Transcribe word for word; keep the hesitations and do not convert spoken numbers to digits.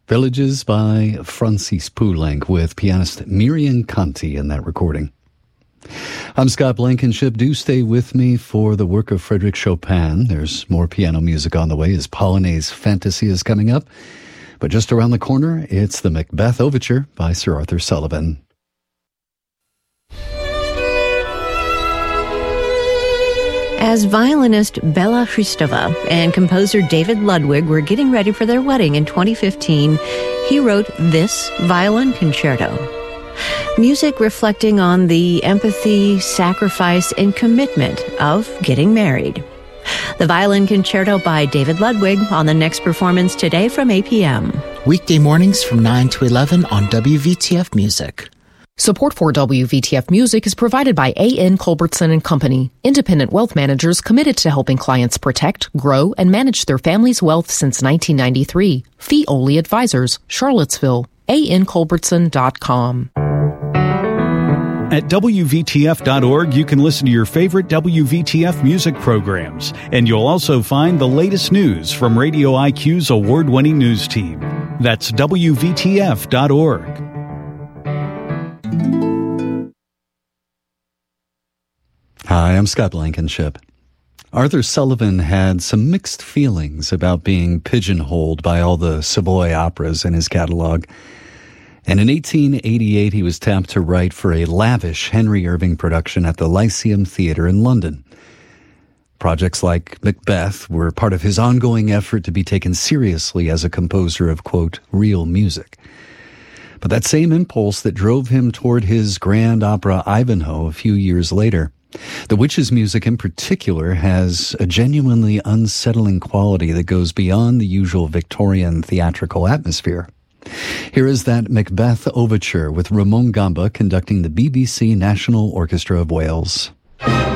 Villages by Francis Poulenc with pianist Miriam Conti in that recording. I'm Scott Blankenship. Do stay with me for the work of Frédéric Chopin. There's more piano music on the way as Polonaise Fantasy is coming up. But just around the corner, it's the Macbeth Overture by Sir Arthur Sullivan. As violinist Bela Christova and composer David Ludwig were getting ready for their wedding in twenty fifteen, he wrote this violin concerto. Music reflecting on the empathy, sacrifice, and commitment of getting married. The Violin Concerto by David Ludwig on the next performance today from eight p.m. Weekday mornings from nine to eleven on W V T F Music. Support for W V T F Music is provided by A N Culbertson and Company, independent wealth managers committed to helping clients protect, grow, and manage their family's wealth since nineteen ninety-three. Fee-only advisors, Charlottesville, A N Culbertson dot com. At W V T F dot org, you can listen to your favorite W V T F music programs, and you'll also find the latest news from Radio I Q's award-winning news team. That's W V T F dot org. Hi, I'm Scott Blankenship. Arthur Sullivan had some mixed feelings about being pigeonholed by all the Savoy operas in his catalog. And in eighteen eighty-eight, he was tapped to write for a lavish Henry Irving production at the Lyceum Theatre in London. Projects like Macbeth were part of his ongoing effort to be taken seriously as a composer of, quote, real music. But that same impulse that drove him toward his grand opera Ivanhoe a few years later. The Witches' music in particular has a genuinely unsettling quality that goes beyond the usual Victorian theatrical atmosphere. Here is that Macbeth Overture with Ramon Gamba conducting the B B C National Orchestra of Wales.